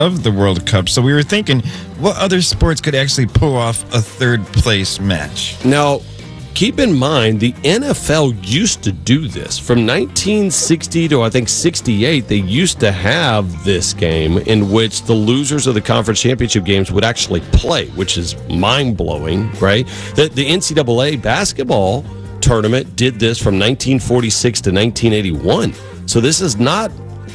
of the World Cup. So we were thinking, what other sports could actually pull off a third-place match? Now, keep in mind, the NFL used to do this. From 1960 to, I think, 68, they used to have this game in which the losers of the conference championship games would actually play, which is mind-blowing, right? The NCAA basketball tournament did this from 1946 to 1981. So this is not,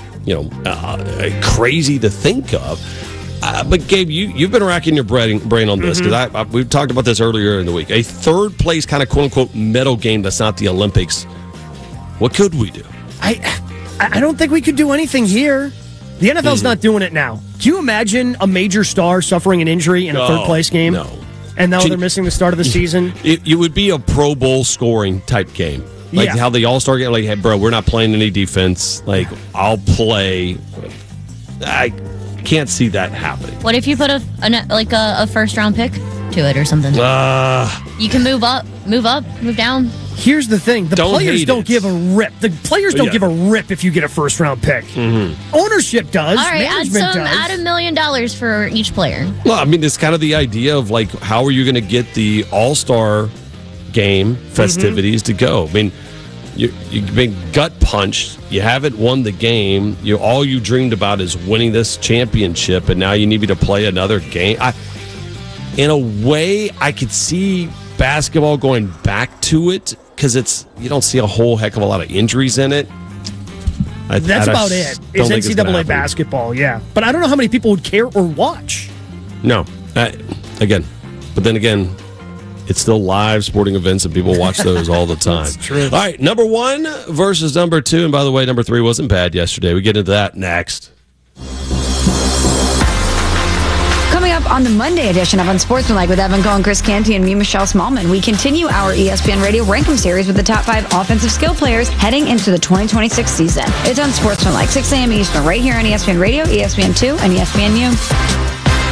crazy to think of. But Gabe, you've been racking your brain on this because we've talked about this earlier in the week. A third place kind of quote unquote medal game that's not the Olympics. What could we do? I don't think we could do anything here. The NFL's not doing it now. Can you imagine a major star suffering an injury in a third place game? No. And now they're missing the start of the season? It would be a Pro Bowl scoring type game. Like how the All-Star game, like, hey, bro, we're not playing any defense. Like, I'll play. I can't see that happening. What if you put a first-round pick to it or something? You can move up, move down. Here's the thing. The players don't give a rip. The players don't give a rip if you get a first-round pick. Ownership does. All right, add $1 million for each player. Well, I mean, it's kind of the idea of, like, how are you going to get the All-Star game festivities to go? I mean, you've been gut punched. You haven't won the game. All you dreamed about is winning this championship, and now you need me to play another game. In a way, I could see basketball going back to it because you don't see a whole heck of a lot of injuries in it. That's about it. It's NCAA basketball, yeah. But I don't know how many people would care or watch. No. But then again, it's still live sporting events, and people watch those all the time. That's true. All right, number 1 versus number 2. And by the way, number 3 wasn't bad yesterday. We get into that next. Coming up on the Monday edition of Unsportsmanlike with Evan Cohen, Chris Canty, and me, Michelle Smallman, we continue our ESPN Radio Rankum series with the top 5 offensive skill players heading into the 2026 season. It's Unsportsmanlike, 6 a.m. Eastern, right here on ESPN Radio, ESPN2, and ESPNU.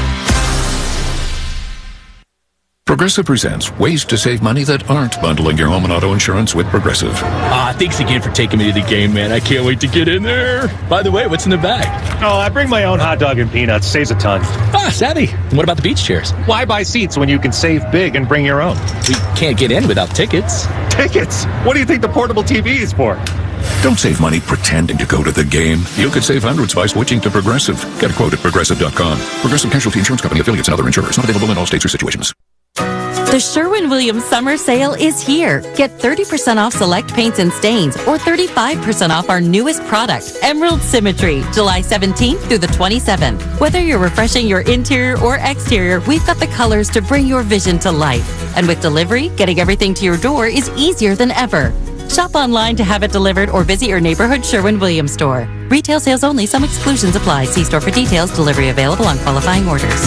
Progressive presents ways to save money that aren't bundling your home and auto insurance with Progressive. Thanks again for taking me to the game, man. I can't wait to get in there. By the way, what's in the bag? Oh, I bring my own hot dog and peanuts. Saves a ton. Savvy. And what about the beach chairs? Why buy seats when you can save big and bring your own? We can't get in without tickets. Tickets? What do you think the portable TV is for? Don't save money pretending to go to the game. You could save hundreds by switching to Progressive. Get a quote at Progressive.com. Progressive Casualty Insurance Company, affiliates, and other insurers. Not available in all states or situations. The Sherwin-Williams Summer Sale is here. Get 30% off select paints and stains or 35% off our newest product, Emerald Symmetry, July 17th through the 27th. Whether you're refreshing your interior or exterior, we've got the colors to bring your vision to life. And with delivery, getting everything to your door is easier than ever. Shop online to have it delivered or visit your neighborhood Sherwin-Williams store. Retail sales only. Some exclusions apply. See store for details. Delivery available on qualifying orders.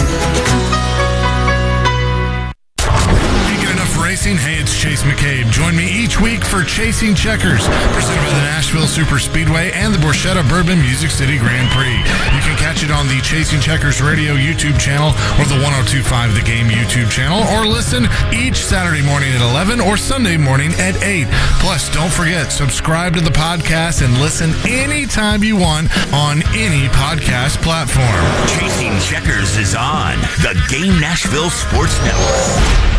Hey, it's Chase McCabe. Join me each week for Chasing Checkers, presented by the Nashville Super Speedway and the Borchetta Bourbon Music City Grand Prix. You can catch it on the Chasing Checkers Radio YouTube channel or the 102.5 The Game YouTube channel, or listen each Saturday morning at 11 or Sunday morning at 8. Plus, don't forget, subscribe to the podcast and listen anytime you want on any podcast platform. Chasing Checkers is on the Game Nashville Sports Network.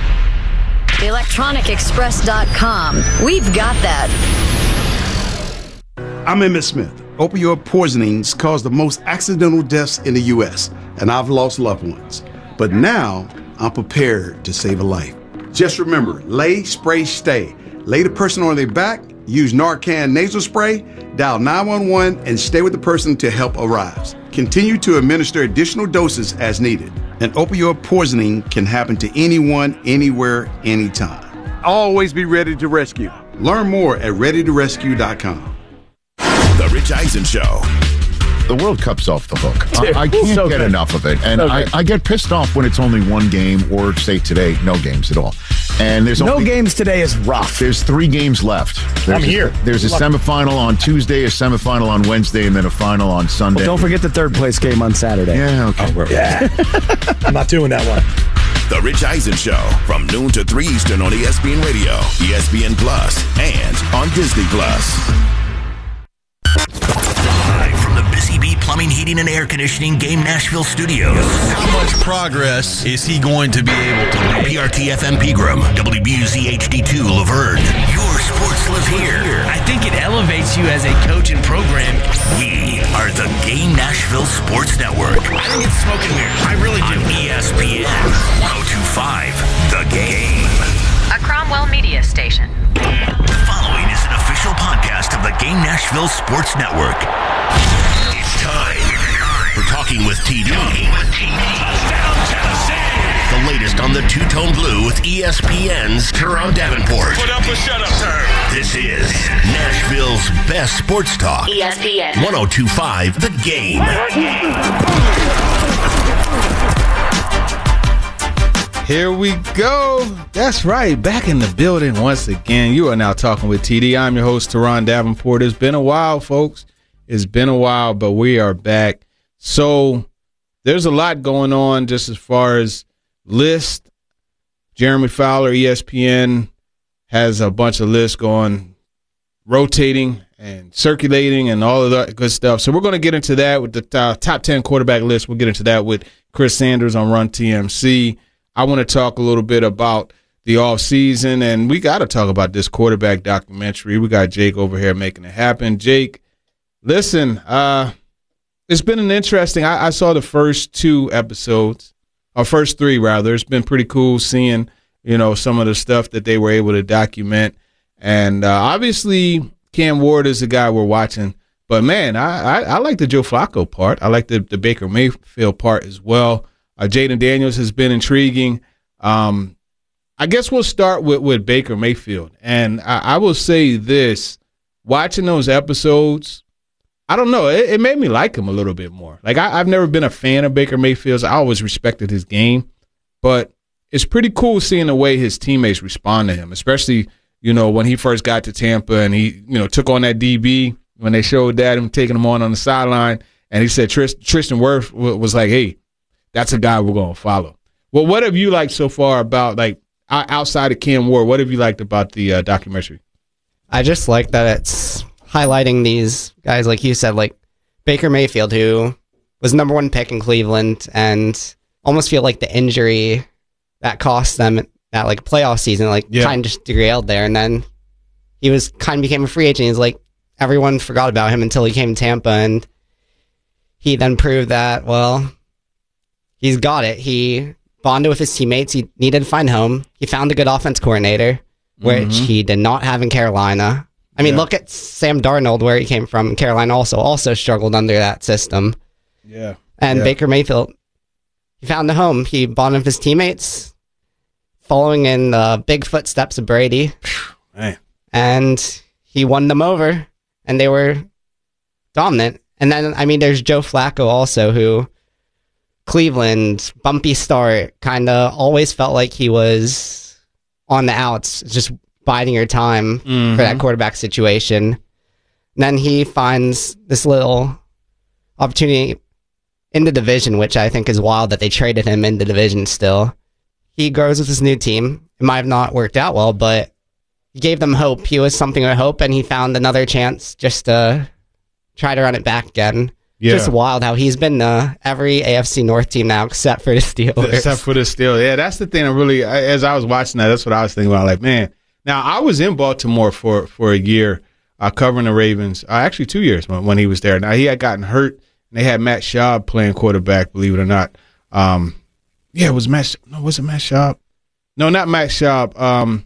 ElectronicExpress.com. We've got that. I'm Emmett Smith. Opioid poisonings cause the most accidental deaths in the U.S., and I've lost loved ones. But now, I'm prepared to save a life. Just remember, lay, spray, stay. Lay the person on their back, use Narcan nasal spray, dial 911, and stay with the person till help arrives. Continue to administer additional doses as needed. An opioid poisoning can happen to anyone, anywhere, anytime. Always be ready to rescue. Learn more at ReadyToRescue.com. The Rich Eisen Show. The World Cup's off the hook. I can't get enough of it. And I get pissed off when it's only one game, or say today, no games at all. And there's no games today is rough. There's 3 games left. I'm here. There's a semifinal on Tuesday, a semifinal on Wednesday, and then a final on Sunday. Well, don't forget the third place game on Saturday. Yeah, okay. I'm not doing that one. The Rich Eisen Show from noon to 3 Eastern on ESPN Radio, ESPN Plus, and on Disney Plus. Live from the Busy Bee Plumbing Plumbing, Heating, and Air Conditioning Game Nashville Studios. How much progress is he going to be able to make? PRT FM Pegram, WBUZ HD2 Laverne. Your sports live here. I think it elevates you as a coach and program. We are the Game Nashville Sports Network. I think it's smoking weird. I really do. On ESPN 102.5, The Game. A Cromwell Media Station. Following is an official podcast of the Game Nashville Sports Network. It's time for Talking with TD. Touchdown, Tennessee! The latest on the two-tone blue with ESPN's Teron Davenport. Put up a shut-up term. This is Nashville's best sports talk. ESPN 102.5, The Game. Here we go. That's right. Back in the building once again. You are now talking with TD. I'm your host, Teron Davenport. It's been a while, folks. It's been a while, but we are back. So there's a lot going on just as far as list. Jeremy Fowler, ESPN, has a bunch of lists going, rotating and circulating and all of that good stuff. So we're going to get into that with the top 10 quarterback list. We'll get into that with Chris Sanders on Run TMC. I want to talk a little bit about the offseason, and we got to talk about this quarterback documentary. We got Jake over here making it happen. Jake, listen, it's been an interesting – I saw the first 2 episodes, or first 3 rather. It's been pretty cool seeing, some of the stuff that they were able to document. And obviously Cam Ward is the guy we're watching. But, man, I like the Joe Flacco part. I like the Baker Mayfield part as well. Jaden Daniels has been intriguing. I guess we'll start with Baker Mayfield. And I will say this, watching those episodes, I don't know, it made me like him a little bit more. Like, I've never been a fan of Baker Mayfield's. I always respected his game. But it's pretty cool seeing the way his teammates respond to him, especially, when he first got to Tampa and he, took on that DB when they showed that, him taking him on the sideline. And he said Tristan Wirfs was like, hey, that's a guy we're going to follow. Well, what have you liked so far about, like, outside of Cam Ward, what have you liked about the documentary? I just like that it's highlighting these guys, like you said, like Baker Mayfield, who was number 1 pick in Cleveland, and almost feel like the injury that cost them that, like, playoff season, kind of just derailed there. And then he became a free agent. He's like, everyone forgot about him until he came to Tampa, and he then proved that, well, he's got it. He bonded with his teammates. He needed to find home. He found a good offense coordinator, which he did not have in Carolina. I mean, look at Sam Darnold, where he came from. Carolina also struggled under that system. Yeah. And Baker Mayfield, he found a home. He bonded with his teammates, following in the big footsteps of Brady. Man. And he won them over, and they were dominant. And then, I mean, there's Joe Flacco also, who Cleveland, bumpy start, kind of always felt like he was on the outs, just biding your time for that quarterback situation. And then he finds this little opportunity in the division, which I think is wild that they traded him in the division still. He grows with his new team. It might have not worked out well, but he gave them hope. He was something of hope, and he found another chance just to try to run it back again. Yeah. Just wild how he's been every AFC North team now except for the Steelers. Except for the Steelers. Yeah, that's the thing that really, as I was watching that, that's what I was thinking about. Like, man, now I was in Baltimore for a year covering the Ravens. Actually, 2 years when he was there. Now, he had gotten hurt, and they had Matt Schaub playing quarterback, believe it or not. Yeah, was it Matt Schaub? No, not Matt Schaub.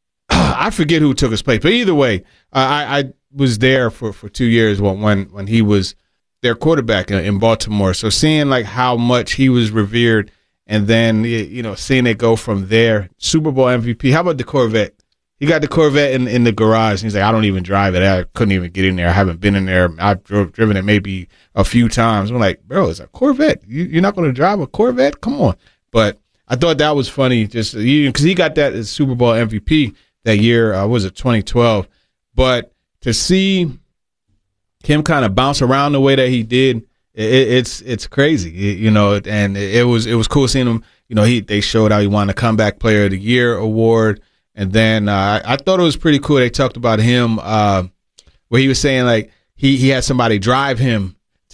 I forget who took his place. But either way, I was there for 2 years when he was their quarterback in Baltimore. So seeing like how much he was revered, and then seeing it go from there. Super Bowl MVP. How about the Corvette? He got the Corvette in the garage. And he's like, I don't even drive it. I couldn't even get in there. I haven't been in there. I've driven it maybe a few times. I'm like, bro, it's a Corvette. You're not going to drive a Corvette? Come on. But I thought that was funny, just because he got that as Super Bowl MVP that year. Was it 2012? But to see him kind of bounce around the way that he did, it's crazy, and it was cool seeing him. They showed how he won the Comeback Player of the Year award, and then I thought it was pretty cool. They talked about him where he was saying like he had somebody drive him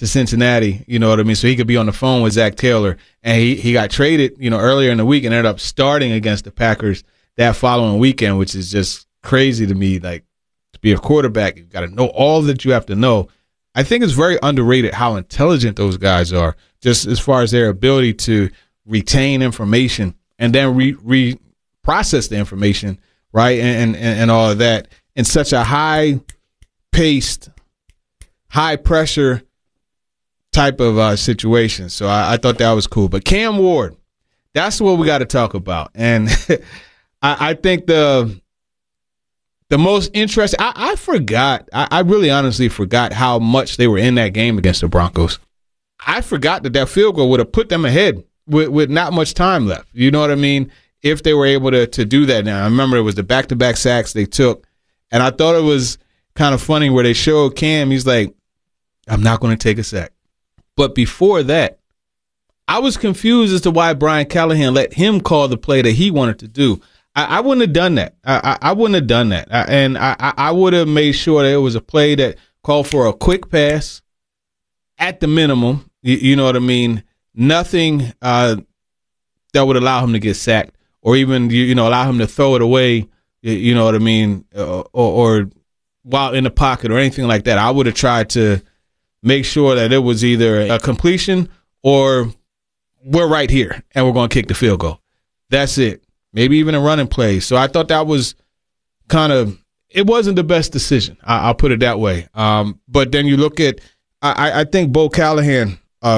to Cincinnati, you know what I mean? So he could be on the phone with Zach Taylor. And he got traded, earlier in the week and ended up starting against the Packers that following weekend, which is just crazy to me. Like, to be a quarterback, you've got to know all that you have to know. I think it's very underrated how intelligent those guys are, just as far as their ability to retain information and then process the information, right, and all of that in such a high-paced, high-pressure type of situation. So I thought that was cool. But Cam Ward, that's what we got to talk about. And I think the most interesting, I forgot, I really honestly forgot how much they were in that game against the Broncos. I forgot that field goal would have put them ahead with not much time left. You know what I mean? If they were able to do that now. I remember it was the back-to-back sacks they took. And I thought it was kind of funny where they showed Cam, he's like, I'm not going to take a sack. But before that, I was confused as to why Brian Callahan let him call the play that he wanted to do. I wouldn't have done that. I wouldn't have done that. And I would have made sure that it was a play that called for a quick pass at the minimum. You know what I mean? Nothing that would allow him to get sacked or even, allow him to throw it away, you know what I mean, or while in the pocket or anything like that. I would have tried to make sure that it was either a completion or we're right here and we're going to kick the field goal. That's it. Maybe even a running play. So I thought that was it wasn't the best decision. I'll put it that way. But then you look at, I think Bo Callahan,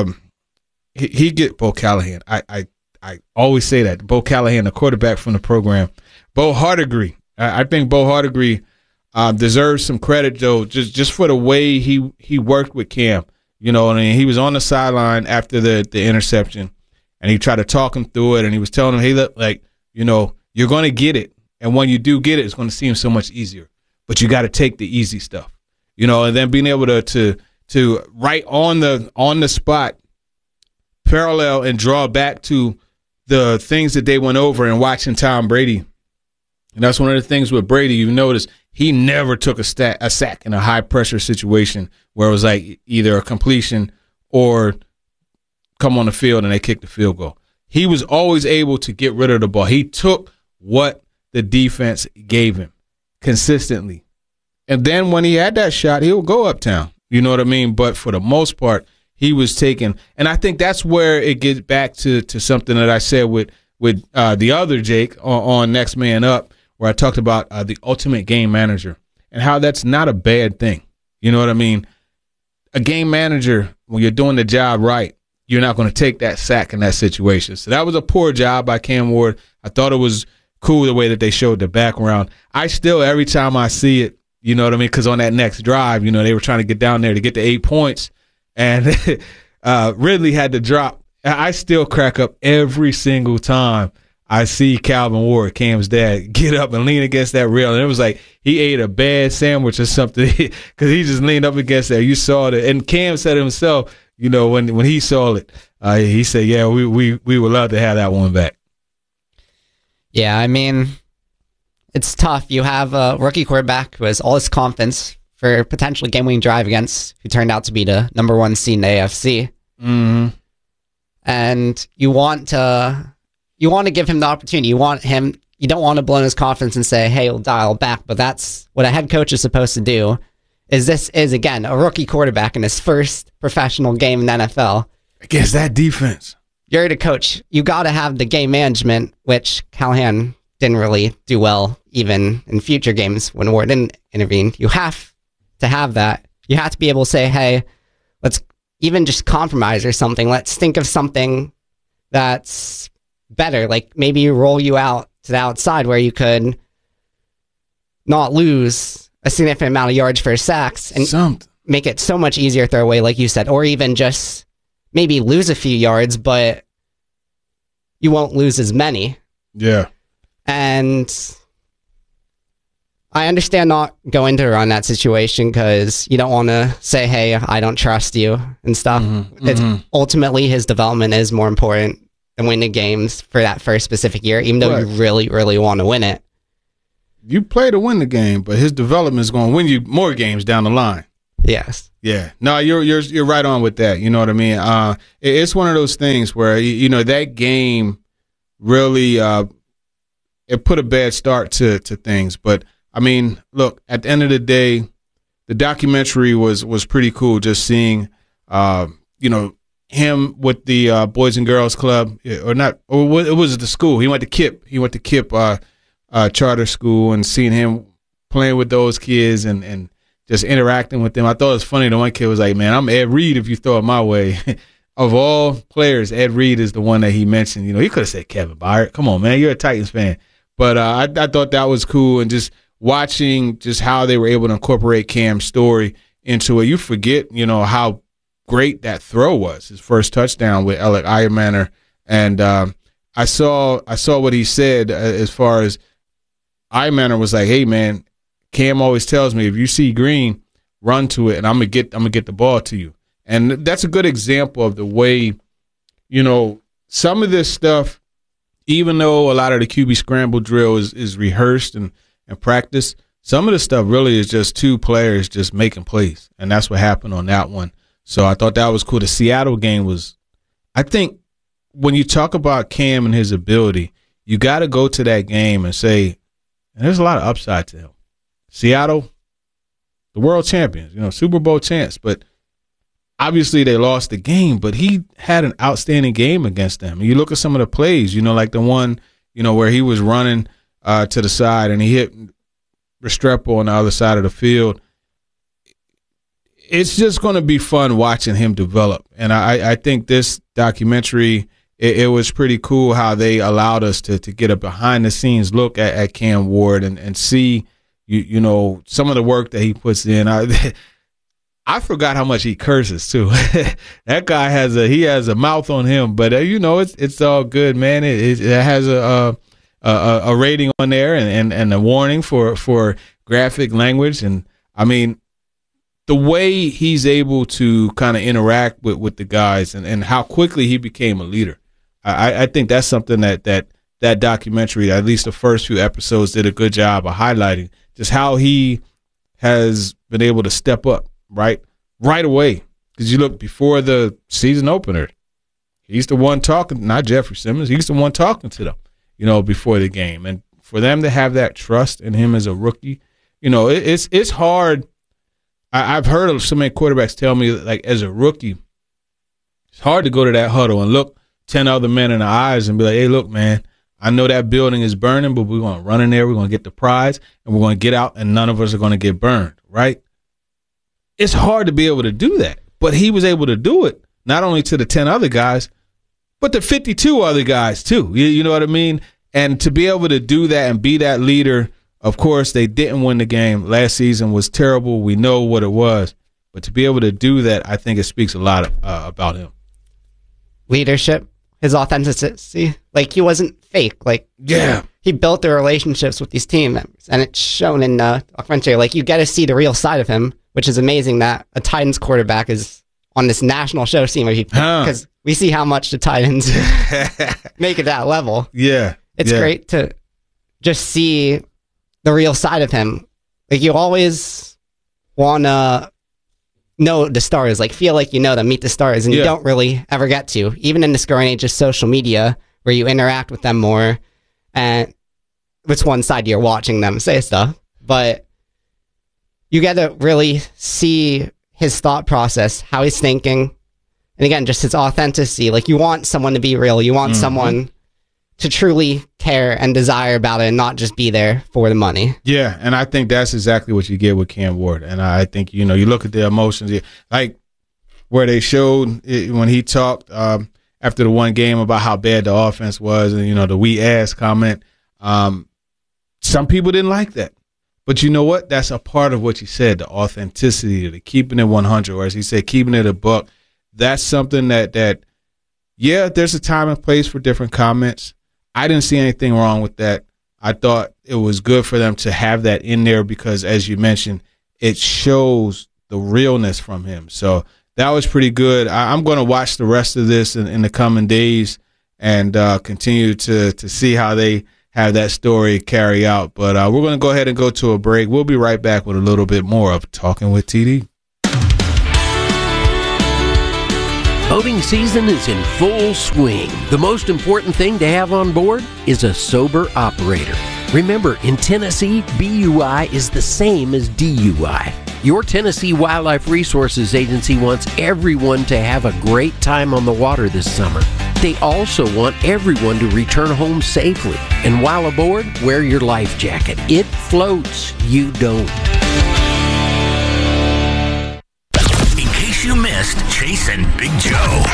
Bo Callahan. I always say that. Bo Callahan, the quarterback from the program. Bo Hardegree. I think Bo Hardegree deserves some credit, though, just for the way he worked with Cam. And he was on the sideline after the interception, and he tried to talk him through it, and he was telling him, hey, look, you're going to get it, and when you do get it, it's going to seem so much easier. But you got to take the easy stuff, and then being able to right on the spot, parallel and draw back to the things that they went over and watching Tom Brady. And that's one of the things with Brady, you notice he never took a sack in a high-pressure situation where it was like either a completion or come on the field and they kicked the field goal. He was always able to get rid of the ball. He took what the defense gave him consistently. And then when he had that shot, he would go uptown. You know what I mean? But for the most part, he was taking, and I think that's where it gets back to something that I said with the other Jake on Next Man Up, where I talked about the ultimate game manager and how that's not a bad thing. You know what I mean? A game manager, when you're doing the job right, you're not going to take that sack in that situation. So that was a poor job by Cam Ward. I thought it was cool the way that they showed the background. I still, every time I see it, you know what I mean? Because on that next drive, they were trying to get down there to get the 8 points, and Ridley had to drop. I still crack up every single time I see Calvin Ward, Cam's dad, get up and lean against that rail. And it was like he ate a bad sandwich or something because he just leaned up against that. You saw it. And Cam said himself, when he saw it, he said, yeah, we would love to have that one back. Yeah, I mean, it's tough. You have a rookie quarterback who has all his confidence for a potential game-winning drive against who turned out to be the number 1 seed in the AFC. Mm-hmm. And you want to give him the opportunity. You don't want to blow his confidence and say, hey, we'll dial back. But that's what a head coach is supposed to do. This is, again, a rookie quarterback in his first professional game in the NFL. Against that defense. You're the coach. You got to have the game management, which Callahan didn't really do well, even in future games when Ward didn't intervene. You have to have that. You have to be able to say, hey, let's even just compromise or something. Let's think of something that's better. Like maybe roll you out to the outside where you could not lose a significant amount of yards for sacks and make it so much easier to throw away, like you said, or even just maybe lose a few yards, but you won't lose as many. Yeah. And I understand not going to run that situation because you don't want to say, hey, I don't trust you and stuff. Ultimately, his development is more important than winning games for that first specific year, even though you really, really want to win it. You play to win the game, but his development is going to win you more games down the line. Yes. Yeah. No, you're right on with that. You know what I mean? It's one of those things where, that game really it put a bad start to things. But, I mean, look, at the end of the day, the documentary was pretty cool just seeing, him with the Boys and Girls Club, it was the school. He went to KIPP. He went to KIPP charter school, and seeing him playing with those kids and just interacting with them. I thought it was funny. The one kid was like, man, I'm Ed Reed if you throw it my way. Of all players, Ed Reed is the one that he mentioned. He could have said Kevin Byard. Come on, man. You're a Titans fan. But I thought that was cool, and just watching just how they were able to incorporate Cam's story into it. You forget, how great that throw was, his first touchdown with Alec Eiermanner. And I saw what he said as far as Eiermanner was like, hey, man, Cam always tells me if you see green, run to it, and I'm gonna get the ball to you. And that's a good example of the way, some of this stuff, even though a lot of the QB scramble drill is rehearsed and practiced, some of the stuff really is just two players just making plays. And that's what happened on that one. So I thought that was cool. The Seattle game was, I think, when you talk about Cam and his ability, you got to go to that game and say, and there's a lot of upside to him. Seattle, the world champions, Super Bowl chance, but obviously they lost the game, but he had an outstanding game against them. And you look at some of the plays, like the one, where he was running to the side and he hit Restrepo on the other side of the field. It's just going to be fun watching him develop. And I think this documentary, it was pretty cool how they allowed us to get a behind-the-scenes look at Cam Ward and see, some of the work that he puts in. I forgot how much he curses, too. That guy has a mouth on him. But, it's all good, man. It has a rating on there and a warning for graphic language. And, I mean, the way he's able to kind of interact with the guys and how quickly he became a leader, I think that's something that documentary, at least the first few episodes, did a good job of highlighting, just how he has been able to step up right away. Because you look, before the season opener, he's the one talking, not Jeffrey Simmons, he's the one talking to them, before the game. And for them to have that trust in him as a rookie, it's hard. I've heard of so many quarterbacks tell me, like, as a rookie, it's hard to go to that huddle and look 10 other men in the eyes and be like, hey, look, man, I know that building is burning, but we're going to run in there, we're going to get the prize, and we're going to get out, and none of us are going to get burned, right? It's hard to be able to do that. But he was able to do it, not only to the 10 other guys, but the 52 other guys, too. You know what I mean? And to be able to do that and be that leader. Of course, they didn't win the game. Last season was terrible. We know what it was. But to be able to do that, I think it speaks a lot about him. Leadership, his authenticity. Like, he wasn't fake. Like, yeah, he built the relationships with these team members. And it's shown in documentary. Like, you get to see the real side of him, which is amazing that a Titans quarterback is on this national show scene. Because we see how much the Titans make it that level. Yeah. It's great to just see the real side of him. Like, you always want to know the stars, like, feel like you know them, meet the stars, and you don't really ever get to, even in this growing age of social media where you interact with them more, and it's one side you're watching them say stuff, but you get to really see his thought process, how he's thinking, and again, just his authenticity. Like, you want someone to be real, you want someone to truly care and desire about it and not just be there for the money. Yeah, and I think that's exactly what you get with Cam Ward. And I think, you look at the emotions, like where they showed it, when he talked after the one game about how bad the offense was and, the we ass comment. Some people didn't like that. But you know what? That's a part of what you said, the authenticity, the keeping it 100, or as he said, keeping it a buck. That's something that there's a time and place for different comments. I didn't see anything wrong with that. I thought it was good for them to have that in there because, as you mentioned, it shows the realness from him. So that was pretty good. I'm going to watch the rest of this in the coming days and continue to see how they have that story carry out. But we're going to go ahead and go to a break. We'll be right back with a little bit more of Talking with TD. Boating season is in full swing. The most important thing to have on board is a sober operator. Remember, in Tennessee, BUI is the same as DUI. Your Tennessee Wildlife Resources Agency wants everyone to have a great time on the water this summer. They also want everyone to return home safely. And while aboard, wear your life jacket. It floats, you don't. In case you missed Chase and Big Joe.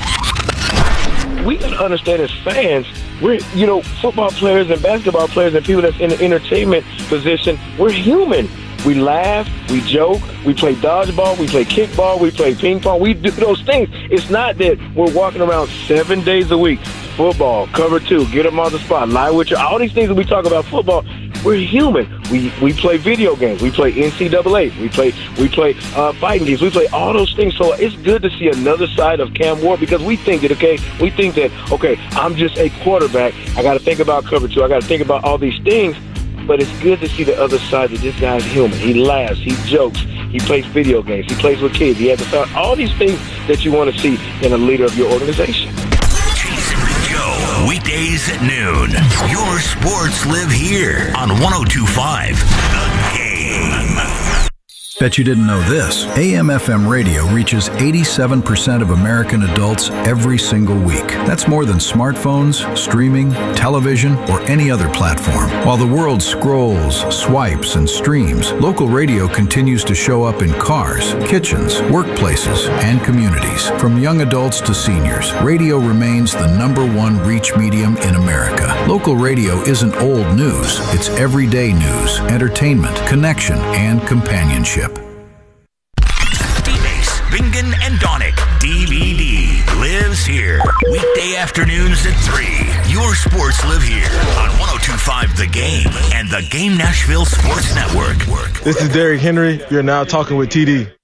We got to understand as fans, we're, football players and basketball players and people that's in the entertainment position, we're human. We laugh, we joke, we play dodgeball, we play kickball, we play ping pong. We do those things. It's not that we're walking around 7 days a week. Football, cover two, get them on the spot, lie with you. All these things that we talk about football, we're human. We play video games. We play NCAA. We play fighting games. We play all those things. So it's good to see another side of Cam Ward because we think that, I'm just a quarterback. I got to think about cover two. I got to think about all these things. But it's good to see the other side that this guy's human. He laughs. He jokes. He plays video games. He plays with kids. He has all these things that you want to see in a leader of your organization. Chase and Big Joe, weekdays at noon. Your sports live here on 102.5 The Game. Bet you didn't know this. AM/FM radio reaches 87% of American adults every single week. That's more than smartphones, streaming, television, or any other platform. While the world scrolls, swipes, and streams, local radio continues to show up in cars, kitchens, workplaces, and communities. From young adults to seniors, radio remains the #1 reach medium in America. Local radio isn't old news. It's everyday news, entertainment, connection, and companionship. Bingen and Donick, DVD, lives here. Weekday afternoons at 3. Your sports live here on 102.5 The Game and the Game Nashville Sports Network. This is Derrick Henry. You're now talking with TD.